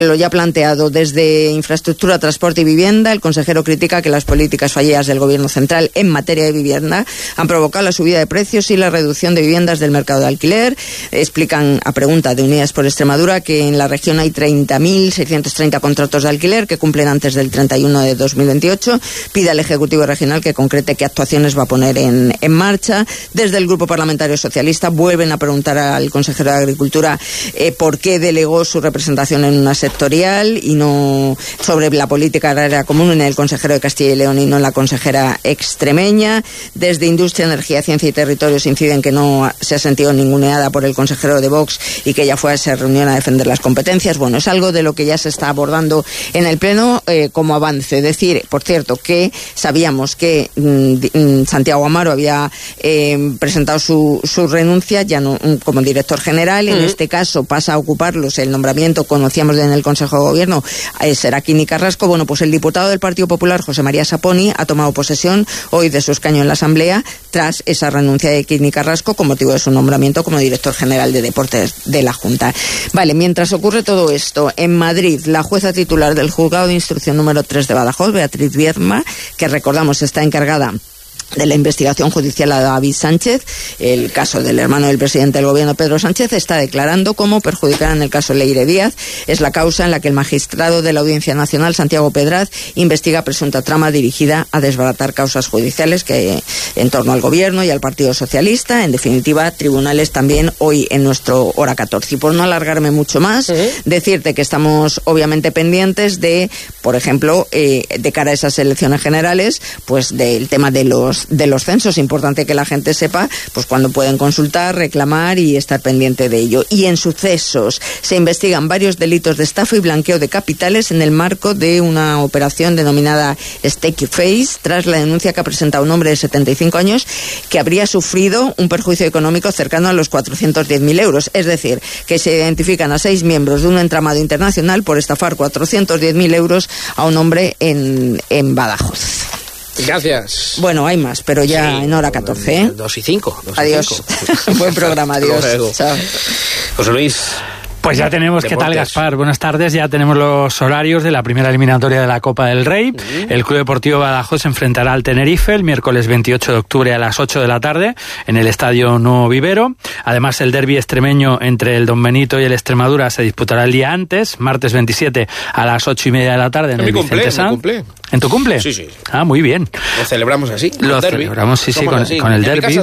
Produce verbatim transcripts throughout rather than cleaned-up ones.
Lo ya planteado desde infraestructura, transporte y vivienda, el consejero critica que las políticas fallidas del gobierno central en materia de vivienda han provocado la subida de precios y la reducción de viviendas del mercado de alquiler. Explican a pregunta de Unidas por Extremadura que en la región hay treinta mil seiscientos treinta contratos de alquiler que cumplen antes del treinta y uno de dos mil veintiocho. Pide al Ejecutivo Regional que concrete qué actuaciones va a poner en, en marcha. Desde el Grupo Parlamentario Socialista vuelven a preguntar al consejero de Agricultura eh, por qué delegó su representación en una sectorial y no sobre la política agraria común en el consejero de Castilla y León y no en la consejera extremeña. Desde Industria, Energía, Ciencia y Territorios inciden que no se ha sentido ninguneada por el consejero de Vox y que ella fue a esa reunión a defender las competencias. Bueno, es algo de lo que ya se está abordando en el Pleno eh, como avance. Decir, por cierto, que sabíamos que mmm, Santiago Amaro había eh, presentado su, su renuncia ya no como director general. En uh-huh. este caso pasa a ocuparlos el nombramiento, conocíamos en el Consejo de Gobierno, eh, será Quini Carrasco. Bueno, pues el diputado del Partido Popular, José María Saponi, ha tomado posesión hoy de su escaño en la Asamblea tras esa renuncia de Quini Carrasco con motivo de su nombramiento como director general de Deportes de la Junta. Vale, mientras ocurre todo esto, en Madrid, la jueza titular del Juzgado de Instrucción número tres de Badajoz, Beatriz Viedma, que recordamos está encargada de la investigación judicial a David Sánchez, el caso del hermano del presidente del gobierno, Pedro Sánchez, está declarando como perjudicada en el caso Leire Díaz. Es la causa en la que el magistrado de la Audiencia Nacional, Santiago Pedraz, investiga presunta trama dirigida a desbaratar causas judiciales que en torno al gobierno y al Partido Socialista. En definitiva, tribunales también hoy en nuestro hora catorce. Y por no alargarme mucho más, ¿sí? decirte que estamos obviamente pendientes de, por ejemplo, eh, de cara a esas elecciones generales, pues del tema de los de los censos. Importante que la gente sepa pues cuándo pueden consultar, reclamar y estar pendiente de ello. Y en sucesos se investigan varios delitos de estafa y blanqueo de capitales en el marco de una operación denominada Stake Face, tras la denuncia que ha presentado un hombre de setenta y cinco años que habría sufrido un perjuicio económico cercano a los cuatrocientos diez mil euros. Es decir, que se identifican a seis miembros de un entramado internacional por estafar cuatrocientos diez mil euros a un hombre en, en Badajoz. Gracias. Bueno, hay más, pero ya sí, en hora catorce, ¿eh? Dos y cinco. Dos adiós. Y cinco. Buen programa, adiós. Chao. José Luis. Pues ya tenemos, Deportes. ¿Qué tal, Gaspar? Buenas tardes, ya tenemos los horarios de la primera eliminatoria de la Copa del Rey. Uh-huh. El Club Deportivo Badajoz se enfrentará al Tenerife el miércoles veintiocho de octubre a las ocho de la tarde en el Estadio Nuevo Vivero. Además, el derbi extremeño entre el Don Benito y el Extremadura se disputará el día antes, martes veintisiete a las ocho y media de la tarde en el Vicente Sanz. ¿En tu cumple? Sí, sí. Ah, muy bien. Lo celebramos así. Lo celebramos, sí, sí, con, con el derbi.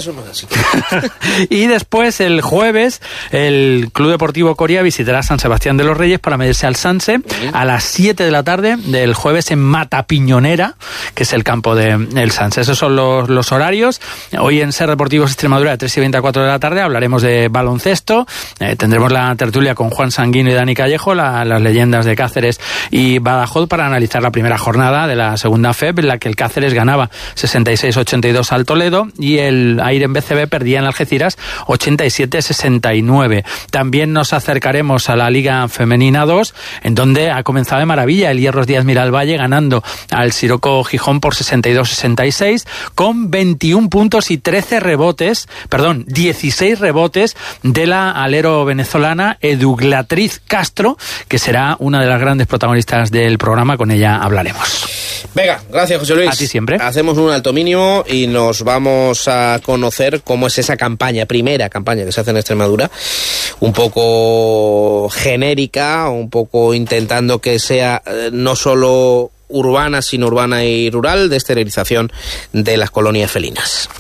Y después, el jueves, el Club Deportivo Coria visitará San Sebastián de los Reyes para medirse al Sanse uh-huh. a las siete de la tarde del jueves en Matapiñonera, que es el campo del de Sanse. Esos son los, los horarios. Hoy en Ser Deportivos Extremadura de tres y veinte a cuatro de la tarde hablaremos de baloncesto. Eh, tendremos la tertulia con Juan Sanguino y Dani Callejo, la, las leyendas de Cáceres y Badajoz, para analizar la primera jornada de la segunda F E B, en la que el Cáceres ganaba sesenta y seis a ochenta y dos al Toledo y el Aire en B C B perdía en Algeciras ochenta y siete a sesenta y nueve. También nos acercaremos a la Liga Femenina dos, en donde ha comenzado de maravilla el Hierros Díaz Miralvalle ganando al Siroco Gijón por sesenta y dos a sesenta y seis con veintiún puntos y trece rebotes, perdón, dieciséis rebotes de la alero venezolana Eduglatriz Castro, que será una de las grandes protagonistas del programa. Con ella hablaremos. Venga, gracias, José Luis. A ti siempre. Hacemos un alto mínimo y nos vamos a conocer cómo es esa campaña, primera campaña que se hace en Extremadura, un poco genérica, un poco intentando que sea eh, no solo urbana, sino urbana y rural, de esterilización de las colonias felinas.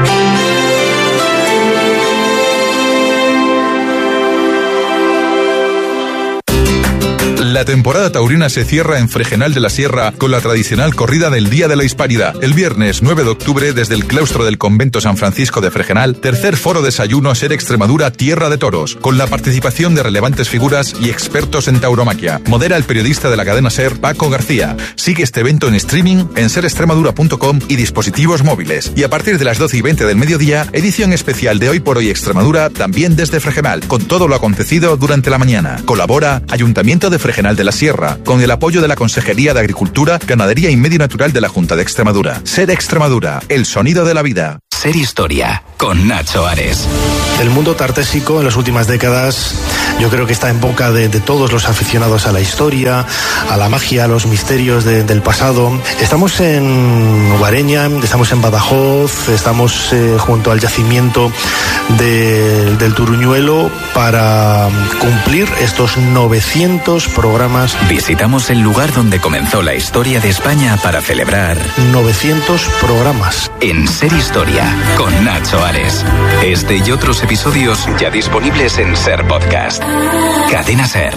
La temporada taurina se cierra en Fregenal de la Sierra con la tradicional corrida del Día de la Hispanidad. El viernes nueve de octubre, desde el claustro del Convento San Francisco de Fregenal, tercer foro desayuno Ser Extremadura Tierra de Toros, con la participación de relevantes figuras y expertos en tauromaquia. Modera el periodista de la cadena Ser, Paco García. Sigue este evento en streaming en ser extremadura punto com y dispositivos móviles. Y a partir de las doce y veinte del mediodía, edición especial de Hoy por Hoy Extremadura, también desde Fregenal, con todo lo acontecido durante la mañana. Colabora Ayuntamiento de Fregenal de la Sierra, con el apoyo de la Consejería de Agricultura, Ganadería y Medio Natural de la Junta de Extremadura. Ser Extremadura, el sonido de la vida. Ser Historia, con Nacho Ares. El mundo tartésico en las últimas décadas yo creo que está en boca de, de todos los aficionados a la historia, a la magia, a los misterios de, del pasado. Estamos en Guareña, estamos en Badajoz, estamos eh, junto al yacimiento de, del Turuñuelo para cumplir estos novecientos programas. Visitamos el lugar donde comenzó la historia de España para celebrar novecientos programas. En Ser Historia con Nacho Ares. Este y otros episodios ya disponibles en Ser Podcast. Cadena Ser.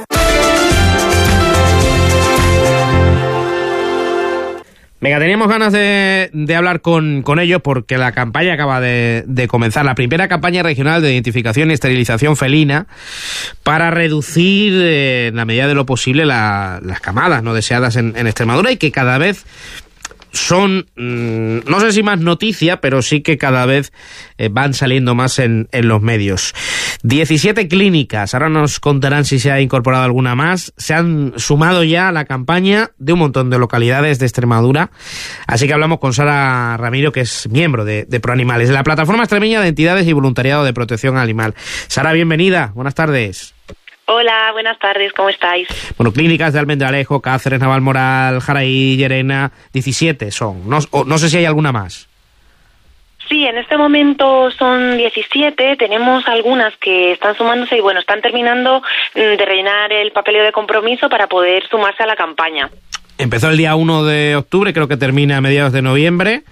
Venga, teníamos ganas de, de hablar con, con ellos porque la campaña acaba de, de comenzar, la primera campaña regional de identificación y esterilización felina para reducir eh, en la medida de lo posible la, las camadas no deseadas en, en Extremadura, y que cada vez son, mmm, no sé si más noticia, pero sí que cada vez eh, van saliendo más en, en los medios. diecisiete clínicas, ahora nos contarán si se ha incorporado alguna más, se han sumado ya a la campaña de un montón de localidades de Extremadura, así que hablamos con Sara Ramiro, que es miembro de, de ProAnimales, de la Plataforma Extremeña de Entidades y Voluntariado de Protección Animal. Sara, bienvenida, buenas tardes. Hola, buenas tardes, ¿cómo estáis? Bueno, clínicas de Almendralejo, Cáceres, Navalmoral, Jaraí, Llerena, diecisiete son. No, no sé si hay alguna más. Sí, en este momento son diecisiete, tenemos algunas que están sumándose y bueno, están terminando de rellenar el papeleo de compromiso para poder sumarse a la campaña. Empezó el día uno de octubre, creo que termina a mediados de noviembre,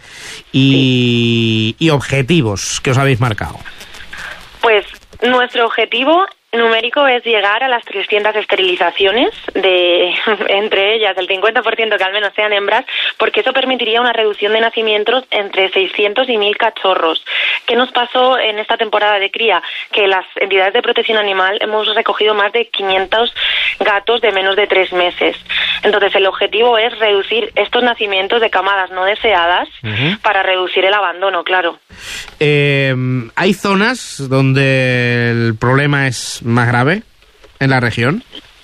y, sí. y objetivos que os habéis marcado. Pues nuestro objetivo numérico es llegar a las trescientas esterilizaciones, de entre ellas el cincuenta por ciento que al menos sean hembras, porque eso permitiría una reducción de nacimientos entre seiscientos y mil cachorros. ¿Qué nos pasó en esta temporada de cría? Que las entidades de protección animal hemos recogido más de quinientos gatos de menos de tres meses. Entonces el objetivo es reducir estos nacimientos de camadas no deseadas uh-huh. para reducir el abandono, claro. Eh, ¿Hay zonas donde el problema es más grave en la región?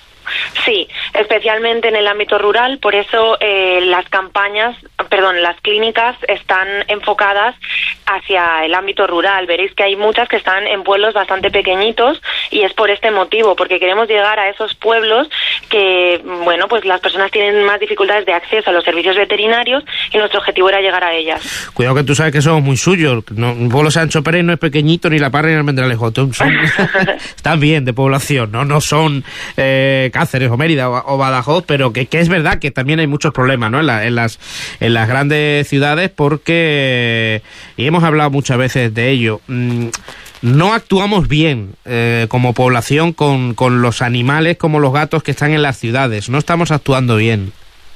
Sí, especialmente en el ámbito rural, por eso eh, las campañas, perdón, las clínicas están enfocadas hacia el ámbito rural. Veréis que hay muchas que están en pueblos bastante pequeñitos y es por este motivo, porque queremos llegar a esos pueblos que, bueno, pues las personas tienen más dificultades de acceso a los servicios veterinarios y nuestro objetivo era llegar a ellas. Cuidado que tú sabes que somos muy suyos, no, el pueblo Sancho Pérez no es pequeñito, ni La Parra ni el Almendralejo, son, están bien de población, no, no son eh, Cáceres o Mérida o, o Badajoz, pero que, que es verdad que también hay muchos problemas, ¿no? En, la, en las en las grandes ciudades, porque y hemos hablado muchas veces de ello. Mmm, no actuamos bien eh, como población con, con los animales como los gatos que están en las ciudades. No estamos actuando bien.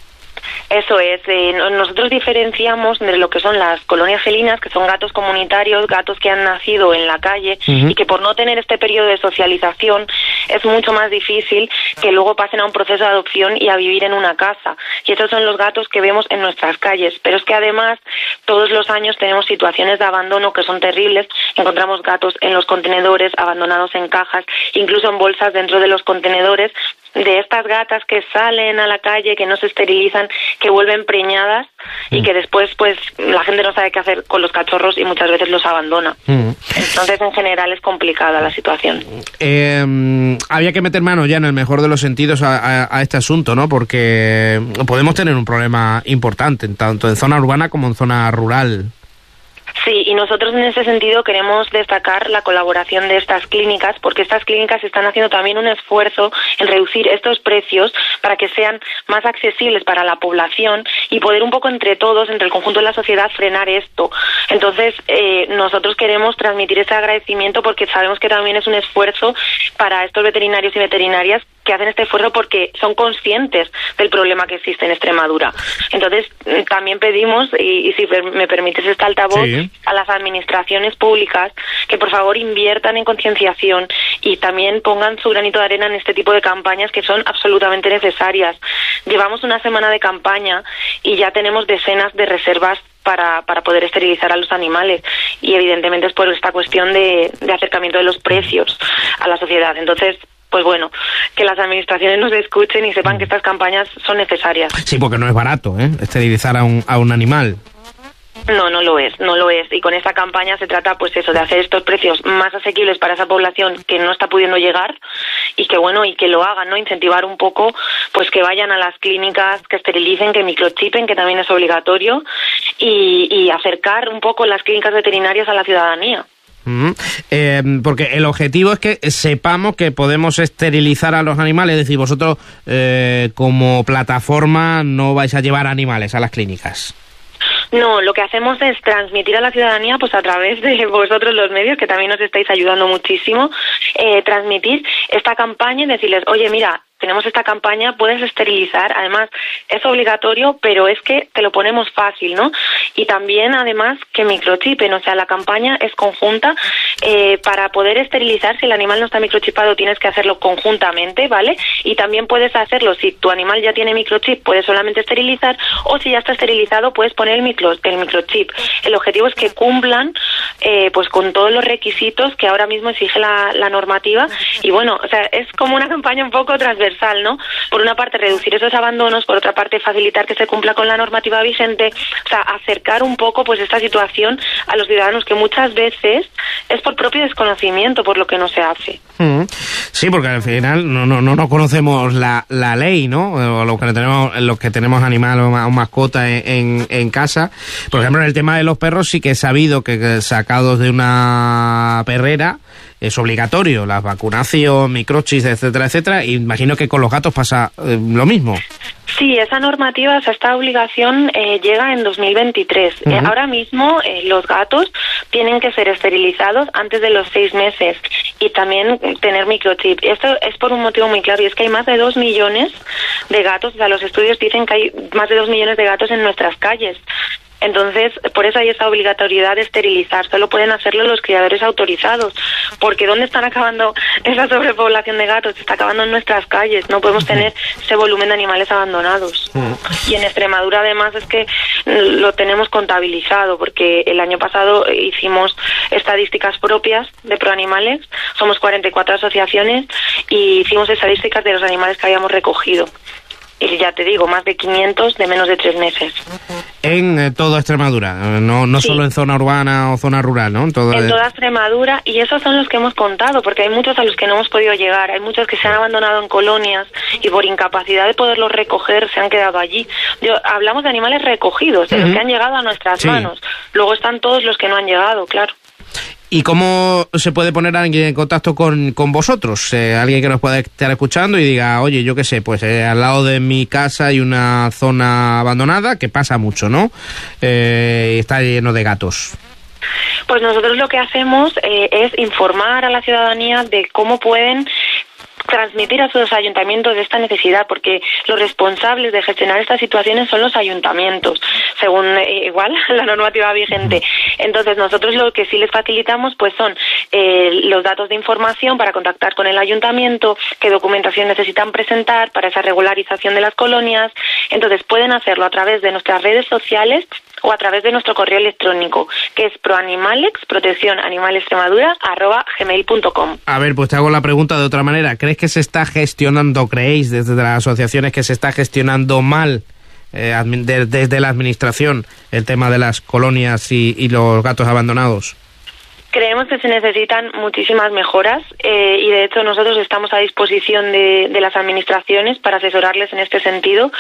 Eso es, eh, nosotros diferenciamos de lo que son las colonias felinas, que son gatos comunitarios, gatos que han nacido en la calle uh-huh. y que por no tener este periodo de socialización es mucho más difícil que luego pasen a un proceso de adopción y a vivir en una casa. Y estos son los gatos que vemos en nuestras calles. Pero es que además todos los años tenemos situaciones de abandono que son terribles. Encontramos gatos en los contenedores, abandonados en cajas, incluso en bolsas dentro de los contenedores, de estas gatas que salen a la calle, que no se esterilizan, que vuelven preñadas mm. y que después pues la gente no sabe qué hacer con los cachorros y muchas veces los abandona. Mm. Entonces en general es complicada la situación. Eh, había que meter mano ya en el mejor de los sentidos a, a, a este asunto, ¿no? Porque podemos tener un problema importante, tanto en zona urbana como en zona rural. Sí, y nosotros en ese sentido queremos destacar la colaboración de estas clínicas, porque estas clínicas están haciendo también un esfuerzo en reducir estos precios para que sean más accesibles para la población y poder un poco entre todos, entre el conjunto de la sociedad, frenar esto. Entonces, eh, nosotros queremos transmitir ese agradecimiento porque sabemos que también es un esfuerzo para estos veterinarios y veterinarias que hacen este esfuerzo porque son conscientes del problema que existe en Extremadura. Entonces, también pedimos, y, y si me permites este altavoz, sí. a las administraciones públicas que por favor inviertan en concienciación y también pongan su granito de arena en este tipo de campañas que son absolutamente necesarias. Llevamos una semana de campaña y ya tenemos decenas de reservas para, para poder esterilizar a los animales y evidentemente es por esta cuestión de, de acercamiento de los precios a la sociedad. Entonces, pues bueno, que las administraciones nos escuchen y sepan que estas campañas son necesarias. Sí, porque no es barato, ¿eh? Esterilizar a un, a un animal. No, no lo es, no lo es. Y con esta campaña se trata, pues eso, de hacer estos precios más asequibles para esa población que no está pudiendo llegar y que, bueno, y que lo hagan, ¿no? Incentivar un poco, pues que vayan a las clínicas, que esterilicen, que microchipen, que también es obligatorio, y, y acercar un poco las clínicas veterinarias a la ciudadanía. Uh-huh. Eh, porque el objetivo es que sepamos que podemos esterilizar a los animales, es decir, vosotros eh, como plataforma no vais a llevar animales a las clínicas. No, lo que hacemos es transmitir a la ciudadanía, pues a través de vosotros los medios, que también nos estáis ayudando muchísimo, eh, transmitir esta campaña y decirles, oye, mira, tenemos esta campaña, puedes esterilizar, además es obligatorio, pero es que te lo ponemos fácil, ¿no? Y también, además, que microchipen, o sea, la campaña es conjunta. Eh, para poder esterilizar, si el animal no está microchipado, tienes que hacerlo conjuntamente, ¿vale? Y también puedes hacerlo, si tu animal ya tiene microchip, puedes solamente esterilizar, o si ya está esterilizado, puedes poner el, micro, el microchip. El objetivo es que cumplan eh, pues con todos los requisitos que ahora mismo exige la, la normativa, y bueno, o sea, es como una campaña un poco transversal, ¿no? Por una parte reducir esos abandonos, por otra parte facilitar que se cumpla con la normativa vigente, o sea, acercar un poco pues esta situación a los ciudadanos, que muchas veces es por propio desconocimiento por lo que no se hace. Sí, porque al final no no no, no conocemos la, la ley, ¿no? O los que tenemos los que tenemos animal o mascota en, en, en casa. Por ejemplo, en el tema de los perros sí que he sabido que, que sacados de una perrera es obligatorio la vacunación, microchips, etcétera, etcétera. Y imagino que con los gatos pasa eh, lo mismo. Sí, esa normativa, o sea, esta obligación eh, llega en dos mil veintitrés. Uh-huh. Eh, ahora mismo eh, los gatos tienen que ser esterilizados antes de los seis meses y también tener microchip. Esto es por un motivo muy claro, y es que hay más de dos millones de gatos, o sea, los estudios dicen que hay más de dos millones de gatos en nuestras calles. Entonces, por eso hay esa obligatoriedad de esterilizar. Solo pueden hacerlo los criadores autorizados. Porque ¿dónde están acabando esa sobrepoblación de gatos? Se está acabando en nuestras calles. No podemos tener ese volumen de animales abandonados. Y en Extremadura, además, es que lo tenemos contabilizado, porque el año pasado hicimos estadísticas propias de Proanimales. Somos cuarenta y cuatro asociaciones y hicimos estadísticas de los animales que habíamos recogido. Y ya te digo, más de quinientos de menos de tres meses. En eh, toda Extremadura, no no sí. Solo en zona urbana o zona rural, ¿no? En, todo en el... toda Extremadura, y esos son los que hemos contado, porque hay muchos a los que no hemos podido llegar, hay muchos que se han abandonado en colonias y por incapacidad de poderlos recoger se han quedado allí. Yo, hablamos de animales recogidos, de uh-huh. los que han llegado a nuestras sí. manos. Luego están todos los que no han llegado, claro. ¿Y cómo se puede poner alguien en contacto con, con vosotros? Eh, alguien que nos pueda estar escuchando y diga, oye, yo qué sé, pues eh, al lado de mi casa hay una zona abandonada, que pasa mucho, ¿no? Eh, está lleno de gatos. Pues nosotros lo que hacemos eh, es informar a la ciudadanía de cómo pueden transmitir a sus ayuntamientos de esta necesidad, porque los responsables de gestionar estas situaciones son los ayuntamientos, según eh, igual la normativa vigente. Entonces nosotros lo que sí les facilitamos pues son eh, los datos de información para contactar con el ayuntamiento, qué documentación necesitan presentar para esa regularización de las colonias. Entonces pueden hacerlo a través de nuestras redes sociales o a través de nuestro correo electrónico, que es proanimalex, protección animal extremadura, arroba gmail punto com. A ver, pues te hago la pregunta de otra manera. ¿Crees que se está gestionando, creéis desde las asociaciones que se está gestionando mal eh, de, desde la administración el tema de las colonias y, y los gatos abandonados? Creemos que se necesitan muchísimas mejoras eh, y de hecho nosotros estamos a disposición de, de las administraciones para asesorarles en este sentido,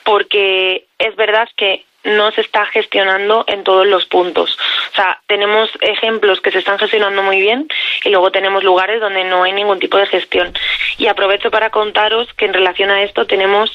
porque es verdad que no se está gestionando en todos los puntos. O sea, tenemos ejemplos que se están gestionando muy bien y luego tenemos lugares donde no hay ningún tipo de gestión. Y aprovecho para contaros que en relación a esto tenemos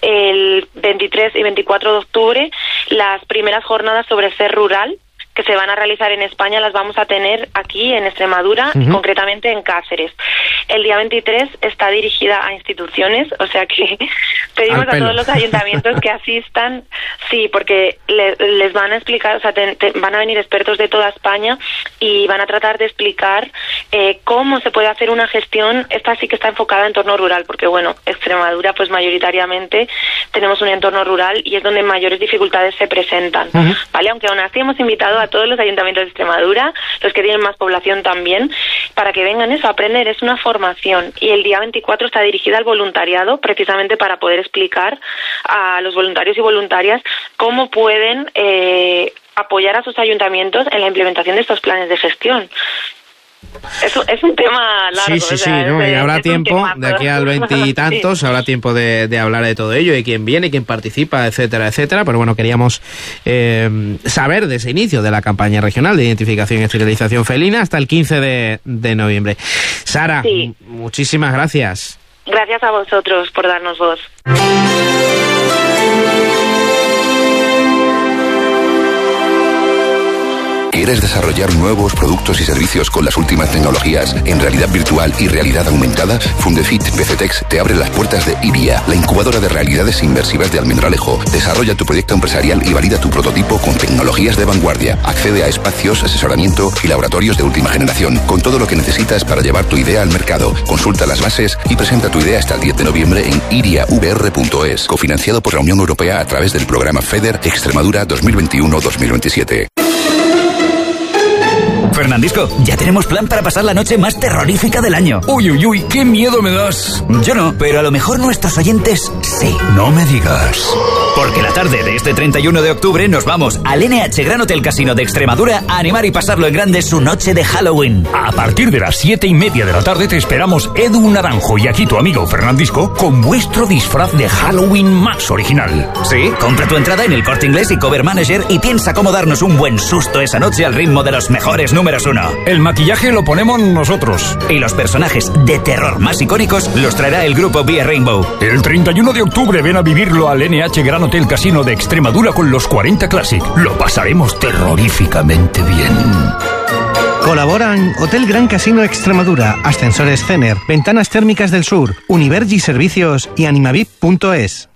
el veintitrés y veinticuatro de octubre las primeras jornadas sobre ser rural, que se van a realizar en España, las vamos a tener aquí en Extremadura, uh-huh. concretamente en Cáceres. El día veintitrés está dirigida a instituciones, o sea que pedimos a todos los ayuntamientos que asistan, sí, porque le, les van a explicar, o sea, te, te, van a venir expertos de toda España y van a tratar de explicar eh, cómo se puede hacer una gestión. Esta sí que está enfocada en entorno rural, porque bueno, Extremadura pues mayoritariamente tenemos un entorno rural y es donde mayores dificultades se presentan, uh-huh. ¿vale? Aunque aún así hemos invitado a todos los ayuntamientos de Extremadura, los que tienen más población también, para que vengan eso a aprender. Es una formación y el día veinticuatro está dirigida al voluntariado, precisamente para poder explicar a los voluntarios y voluntarias cómo pueden eh, apoyar a sus ayuntamientos en la implementación de estos planes de gestión. Es un, es un tema largo. Sí, sí, o sea, sí, ¿no? es, y habrá tiempo, tema, de aquí al veintitantos, sí. habrá tiempo de, de hablar de todo ello, de quién viene, quién participa, etcétera, etcétera. Pero bueno, queríamos eh, saber de ese inicio de la campaña regional de identificación y esterilización felina hasta el quince de, de noviembre. Sara, sí. muchísimas gracias. Gracias a vosotros por darnos voz. ¿Quieres desarrollar nuevos productos y servicios con las últimas tecnologías en realidad virtual y realidad aumentada? Fundefit P C Tex te abre las puertas de IBIA, la incubadora de realidades inmersivas de Almendralejo. Desarrolla tu proyecto empresarial y valida tu prototipo con tecnologías de vanguardia. Accede a espacios, asesoramiento y laboratorios de última generación, con todo lo que necesitas para llevar tu idea al mercado. Consulta las bases y presenta tu idea hasta el diez de noviembre en iria v r punto es, cofinanciado por la Unión Europea a través del programa FEDER Extremadura dos mil veintiuno dos mil veintisiete. Fernandisco, ya tenemos plan para pasar la noche más terrorífica del año. Uy, uy, uy, qué miedo me das. Yo no, pero a lo mejor nuestros oyentes sí. No me digas. Porque la tarde de este treinta y uno de octubre nos vamos al N H Gran Hotel Casino de Extremadura a animar y pasarlo en grande su noche de Halloween. A partir de las siete y media de la tarde te esperamos Edu Naranjo y aquí tu amigo Fernandisco con vuestro disfraz de Halloween más original. Sí, compra tu entrada en El Corte Inglés y Cover Manager y piensa cómo darnos un buen susto esa noche al ritmo de los mejores números uno. El maquillaje lo ponemos nosotros. Y los personajes de terror más icónicos los traerá el grupo Vía Rainbow. El treinta y uno de octubre ven a vivirlo al N H Gran Hotel Casino de Extremadura con los cuarenta Classic. Lo pasaremos terroríficamente bien. Colaboran Hotel Gran Casino Extremadura, Ascensores Cener, Ventanas Térmicas del Sur, Univergi Servicios y animavip punto es.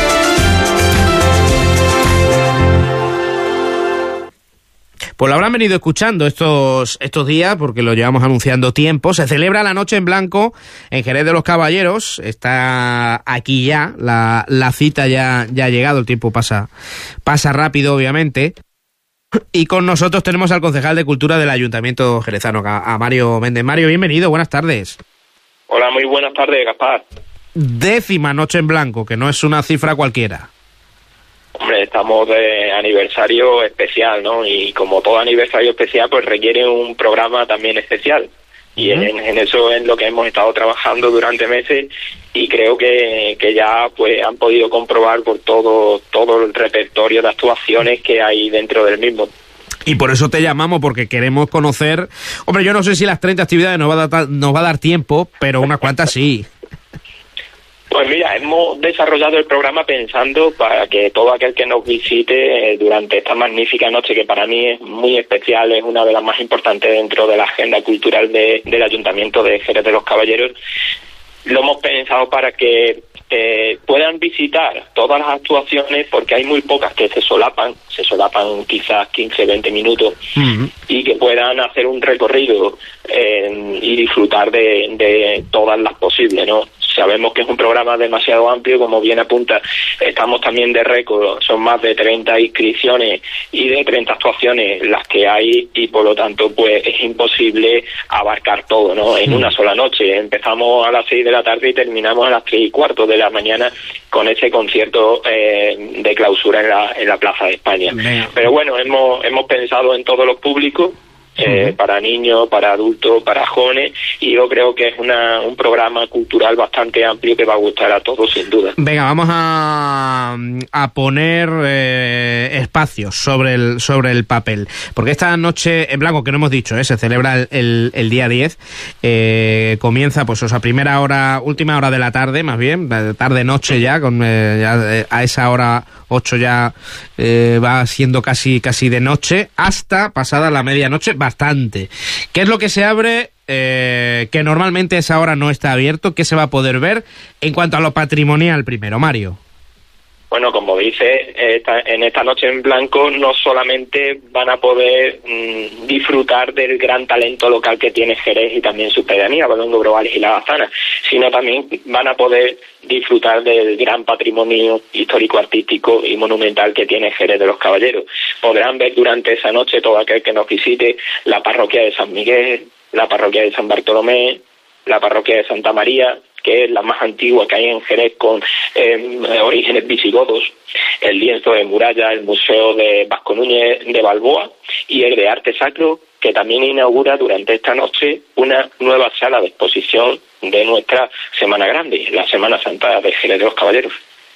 Pues lo habrán venido escuchando estos estos días porque lo llevamos anunciando tiempo. Se celebra la Noche en Blanco en Jerez de los Caballeros. Está aquí ya, la, la cita ya, ya ha llegado, el tiempo pasa, pasa rápido obviamente. Y con nosotros tenemos al concejal de Cultura del Ayuntamiento jerezano, a Mario Méndez. Mario, bienvenido, buenas tardes. Hola, muy buenas tardes, Gaspar. Décima Noche en Blanco, que no es una cifra cualquiera. Hombre, estamos de aniversario especial, ¿no? Y como todo aniversario especial, pues requiere un programa también especial. Y uh-huh. en, en eso es lo que hemos estado trabajando durante meses y creo que, que ya pues han podido comprobar por todo, todo el repertorio de actuaciones que hay dentro del mismo. Y por eso te llamamos, porque queremos conocer... Hombre, yo no sé si las treinta actividades nos va a dar, nos va a dar tiempo, pero unas cuantas sí. Pues mira, hemos desarrollado el programa pensando para que todo aquel que nos visite durante esta magnífica noche, que para mí es muy especial, es una de las más importantes dentro de la agenda cultural de, del Ayuntamiento de Jerez de los Caballeros, lo hemos pensado para que eh, puedan visitar todas las actuaciones, porque hay muy pocas que se solapan, se solapan quizás quince, veinte minutos, uh-huh. y que puedan hacer un recorrido eh, y disfrutar de, de todas las posibles, ¿no? Sabemos que es un programa demasiado amplio, como bien apunta, estamos también de récord, son más de treinta inscripciones y de treinta actuaciones las que hay y por lo tanto pues es imposible abarcar todo, ¿no? En una sola noche. Empezamos a las seis de la tarde y terminamos a las tres y cuarto de la mañana con ese concierto eh, de clausura en la, en la Plaza de España. Bien. Pero bueno, hemos, hemos pensado en todos los públicos. Eh, uh-huh. Para niños, para adultos, para jóvenes, y yo creo que es una, un programa cultural bastante amplio que va a gustar a todos sin duda. Venga, vamos a, a poner eh, espacios sobre el sobre el papel, porque esta Noche en Blanco, que no hemos dicho, eh, se celebra el, el, el día diez, eh, comienza pues o sea, primera hora, última hora de la tarde, más bien, tarde-noche ya, con eh, ya, eh, a esa hora ocho ya eh, va siendo casi casi de noche, hasta pasada la medianoche, bastante. ¿Qué es lo que se abre? Eh, que normalmente a esa hora no está abierto. ¿Qué se va a poder ver en cuanto a lo patrimonial primero, Mario? Bueno, como dice, esta, en esta Noche en Blanco no solamente van a poder mmm, disfrutar del gran talento local que tiene Jerez y también sus pedanías, Balongo, Brobales y La Bazana, sino también van a poder disfrutar del gran patrimonio histórico-artístico y monumental que tiene Jerez de los Caballeros. Podrán ver durante esa noche, todo aquel que nos visite, la parroquia de San Miguel, la parroquia de San Bartolomé, la parroquia de Santa María, que es la más antigua que hay en Jerez con eh, orígenes visigodos, el lienzo de muralla, el Museo de Vasco Núñez de Balboa y el de Arte Sacro, que también inaugura durante esta noche una nueva sala de exposición de nuestra Semana Grande, la Semana Santa de Jerez de los Caballeros.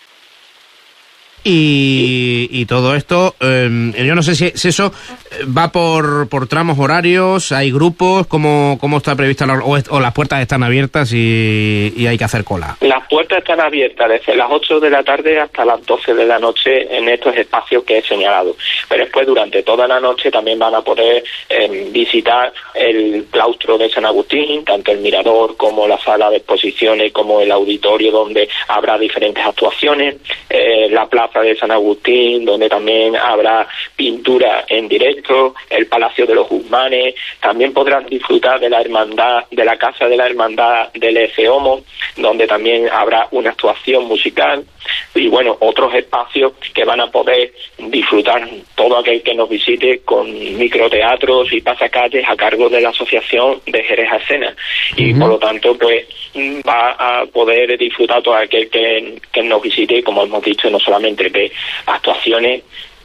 Y, y todo esto, eh, yo no sé si, si eso va por, por tramos horarios, hay grupos, ¿cómo, cómo está prevista la, o, o las puertas están abiertas y, y hay que hacer cola? Las puertas están abiertas desde las ocho de la tarde hasta las doce de la noche en estos espacios que he señalado, pero después durante toda la noche también van a poder eh, visitar el claustro de San Agustín, tanto el mirador como la sala de exposiciones como el auditorio donde habrá diferentes actuaciones, eh, la plaza de San Agustín, donde también habrá pintura en directo, el Palacio de los Guzmanes, también podrán disfrutar de la hermandad, de la Casa de la Hermandad del Eceomo, donde también habrá una actuación musical, y bueno, otros espacios que van a poder disfrutar todo aquel que nos visite con microteatros y pasacalles a cargo de la Asociación de Jerez a Escena, y uh-huh. por lo tanto pues va a poder disfrutar todo aquel que, que nos visite, como hemos dicho, no solamente de actuaciones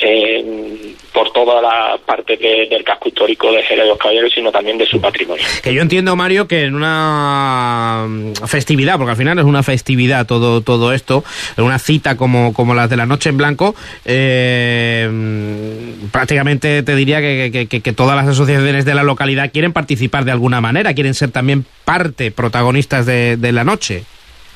eh, por toda la parte de, del casco histórico de Jerez de los Caballeros, sino también de su patrimonio. Que yo entiendo, Mario, que en una festividad, porque al final es una festividad todo todo esto, en una cita como, como las de la Noche en Blanco, eh, prácticamente te diría que, que, que, que todas las asociaciones de la localidad quieren participar de alguna manera, quieren ser también parte, protagonistas de, de la noche.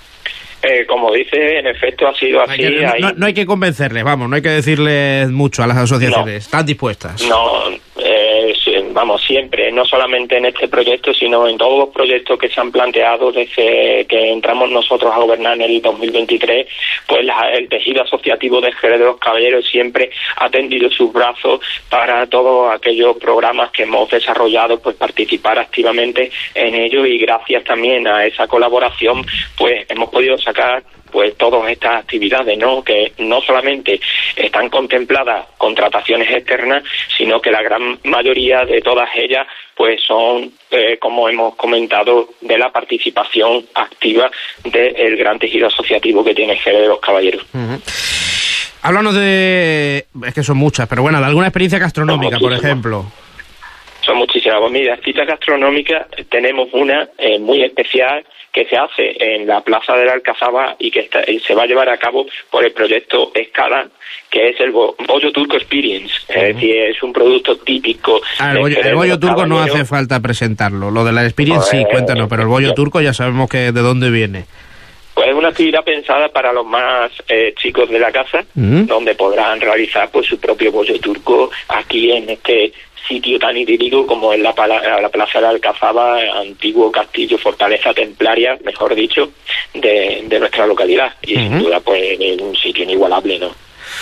Eh, como dice, en efecto ha sido así. Hay que, no, hay... no, no hay que convencerles, vamos, no hay que decirles mucho a las asociaciones. No. ¿Están dispuestas? No, eh, vamos, siempre, no solamente en este proyecto, sino en todos los proyectos que se han planteado desde que entramos nosotros a gobernar en el dos mil veintitrés, pues la, el tejido asociativo de Jerez de los Caballeros siempre ha tendido sus brazos para todos aquellos programas que hemos desarrollado, pues participar activamente en ellos, y gracias también a esa colaboración, pues hemos podido sacar pues todas estas actividades, ¿no? Que no solamente están contempladas contrataciones externas, sino que la gran mayoría de todas ellas pues son, eh, como hemos comentado, de la participación activa del gran tejido asociativo que tiene Jerez de los Caballeros. Uh-huh. Háblanos de... es que son muchas, pero bueno, de alguna experiencia gastronómica, por ejemplo. Son muchísimas. Pues mira, citas gastronómicas, tenemos una eh, muy especial que se hace en la Plaza de la Alcazaba y que está, se va a llevar a cabo por el proyecto Escala, que es el bo- Bollo Turco Experience. Uh-huh. Es decir, es un producto típico. Ah, el bollo, el bollo turco no hace falta presentarlo. Lo de la Experience pues, sí, cuéntanos, pero el bollo turco ya sabemos que de dónde viene. Pues es una actividad pensada para los más eh, chicos de la casa, uh-huh. donde podrán realizar pues su propio bollo turco aquí en este sitio tan idílico como es la, la Plaza de la Alcazaba, antiguo castillo, fortaleza templaria, mejor dicho, de, de nuestra localidad. Y uh-huh. sin duda, pues es un sitio inigualable, ¿no?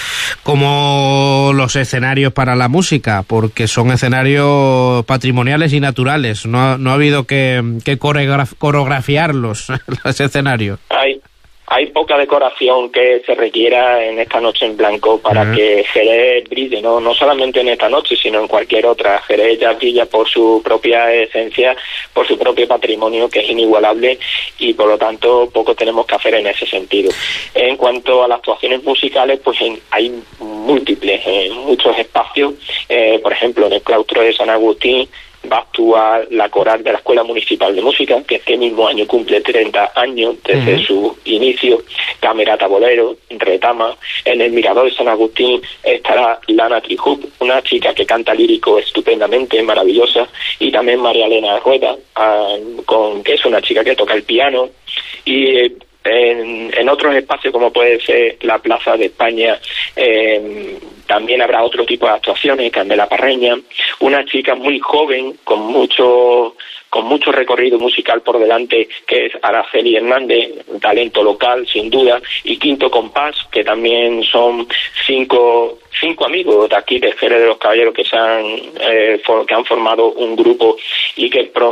Como los escenarios para la música, porque son escenarios patrimoniales y naturales. No ha, no ha habido que, que coreograf- coreografiarlos, los escenarios. Hay, hay poca decoración que se requiera en esta Noche en Blanco para uh-huh. que Jerez brille, ¿no? No solamente en esta noche, sino en cualquier otra. Jerez ya brilla por su propia esencia, por su propio patrimonio, que es inigualable, y por lo tanto poco tenemos que hacer en ese sentido. En cuanto a las actuaciones musicales, pues en, hay múltiples, en muchos espacios. Eh, por ejemplo, en el claustro de San Agustín va a actuar la coral de la Escuela Municipal de Música, que este mismo año cumple treinta años desde uh-huh. su inicio. Camerata Bolero, Retama. En el Mirador de San Agustín estará Lana Trijup, una chica que canta lírico estupendamente, maravillosa, y también María Elena Rueda, uh, con, que es una chica que toca el piano. Y eh, En, en otros espacios, como puede ser la Plaza de España, eh, también habrá otro tipo de actuaciones, Candela Parreña, una chica muy joven, con mucho con mucho recorrido musical por delante, que es Araceli Hernández, un talento local, sin duda, y Quinto Compás, que también son cinco cinco amigos de aquí, de Jerez de los Caballeros, que, se han, eh, for, que han formado un grupo y que pro,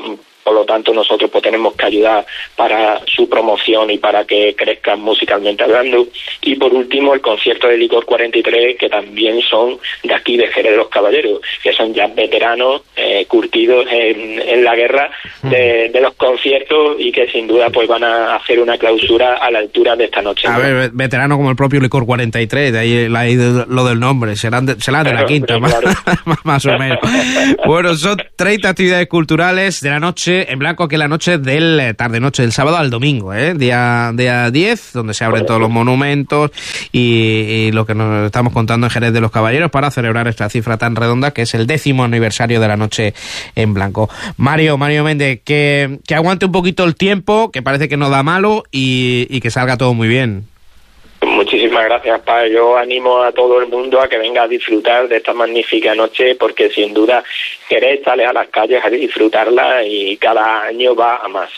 por lo tanto nosotros pues tenemos que ayudar para su promoción y para que crezcan musicalmente hablando. Y por último el concierto de Licor cuarenta y tres, que también son de aquí de Jerez de los Caballeros, que son ya veteranos eh, curtidos en, en la guerra de, de los conciertos y que sin duda pues van a hacer una clausura a la altura de esta noche. A ver, veterano como el propio Licor cuarenta y tres, de ahí, la, ahí de, lo del nombre, serán de, serán de claro, la quinta, más, claro. más o menos. Bueno, son treinta actividades culturales de la noche en blanco, que es la noche del tarde-noche del sábado al domingo, ¿eh? Día, día diez, donde se abren todos los monumentos y, y lo que nos estamos contando en Jerez de los Caballeros para celebrar esta cifra tan redonda que es el décimo aniversario de la noche en blanco. Mario, Mario Méndez, que, que aguante un poquito el tiempo, que parece que no da malo y, y que salga todo muy bien. Muchísimas gracias, Pa. Yo animo a todo el mundo a que venga a disfrutar de esta magnífica noche, porque sin duda Jerez sale a las calles a disfrutarla y cada año va a más.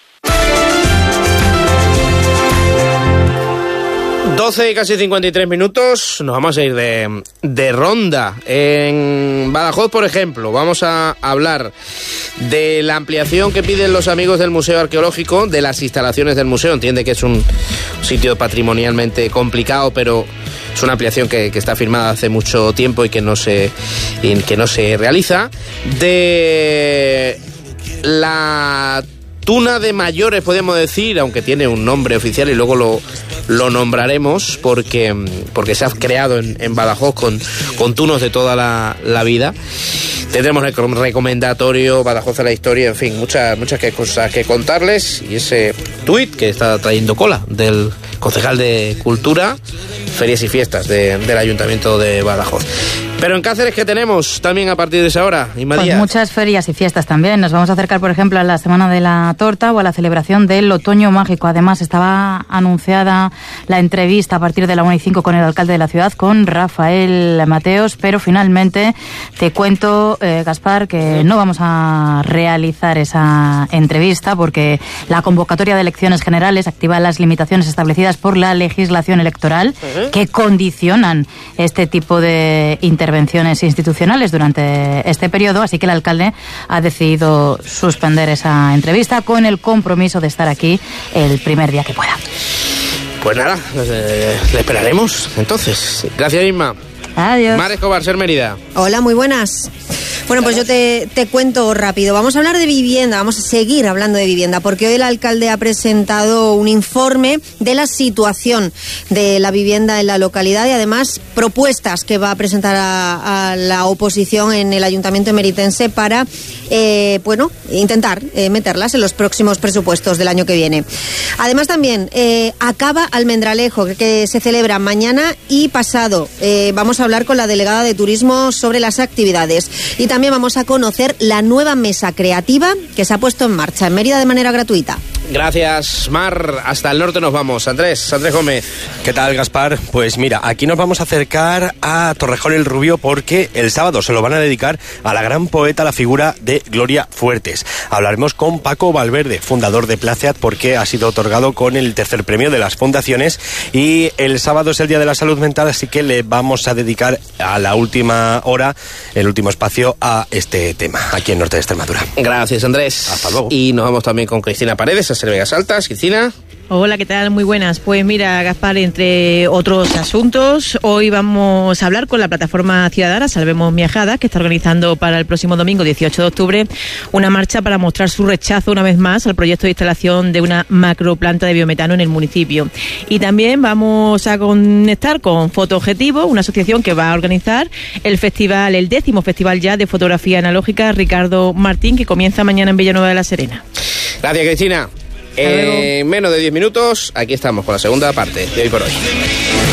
doce y casi cincuenta y tres minutos, nos vamos a ir de, de ronda. En Badajoz, por ejemplo, vamos a hablar de la ampliación que piden los amigos del Museo Arqueológico, de las instalaciones del museo. Entiende que es un sitio patrimonialmente complicado, pero es una ampliación que, que está firmada hace mucho tiempo y que no se, y que no se realiza. De la Tuna de Mayores, podemos decir, aunque tiene un nombre oficial y luego lo, lo nombraremos porque, porque se ha creado en, en Badajoz con, con tunos de toda la, la vida. Tendremos el recomendatorio Badajoz a la historia, en fin, muchas muchas cosas que contarles. Y ese tuit que está trayendo cola del concejal de Cultura, Ferias y Fiestas de, del Ayuntamiento de Badajoz. Pero en Cáceres, ¿qué tenemos también a partir de esa hora? Pues muchas ferias y fiestas también. Nos vamos a acercar, por ejemplo, a la Semana de la Torta o a la celebración del Otoño Mágico. Además, estaba anunciada la entrevista a partir de la una y cinco con el alcalde de la ciudad, con Rafael Mateos, pero finalmente te cuento, eh, Gaspar, que no vamos a realizar esa entrevista porque la convocatoria de elecciones generales activa las limitaciones establecidas por la legislación electoral uh-huh. que condicionan este tipo de intervenciones intervenciones institucionales durante este periodo, así que el alcalde ha decidido suspender esa entrevista con el compromiso de estar aquí el primer día que pueda. Pues nada, eh, le esperaremos entonces. Gracias, Isma. Adiós. Mar Escobar, Ser Mérida. Hola, muy buenas. Bueno, pues yo te, te cuento rápido. Vamos a hablar de vivienda, vamos a seguir hablando de vivienda, porque hoy el alcalde ha presentado un informe de la situación de la vivienda en la localidad y además propuestas que va a presentar a, a la oposición en el Ayuntamiento emeritense para, eh, bueno, intentar eh, meterlas en los próximos presupuestos del año que viene. Además también eh, acaba Almendralejo, que, que se celebra mañana y pasado. Eh, vamos a hablar con la delegada de Turismo sobre las actividades y también vamos a conocer la nueva mesa creativa que se ha puesto en marcha en Mérida de manera gratuita. Gracias, Mar. Hasta el norte nos vamos. Andrés, Andrés Gómez. ¿Qué tal, Gaspar? Pues mira, aquí nos vamos a acercar a Torrejón el Rubio porque el sábado se lo van a dedicar a la gran poeta, la figura de Gloria Fuertes. Hablaremos con Paco Valverde, fundador de Placeat, porque ha sido otorgado con el tercer premio de las fundaciones y el sábado es el Día de la Salud Mental, así que le vamos a dedicar a la última hora, el último espacio a este tema, aquí en Norte de Extremadura. Gracias, Andrés. Hasta luego. Y nos vamos también con Cristina Paredes, a Ser Vegas Altas. Cristina. Hola, ¿qué tal? Muy buenas. Pues mira, Gaspar, entre otros asuntos, hoy vamos a hablar con la plataforma ciudadana Salvemos Miajadas, que está organizando para el próximo domingo, dieciocho de octubre, una marcha para mostrar su rechazo una vez más al proyecto de instalación de una macroplanta de biometano en el municipio. Y también vamos a conectar con Foto Objetivo, una asociación que va a organizar el festival, el décimo festival ya de fotografía analógica Ricardo Martín, que comienza mañana en Villanueva de la Serena. Gracias, Cristina. En eh, menos de diez minutos, aquí estamos con la segunda parte de Hoy por Hoy.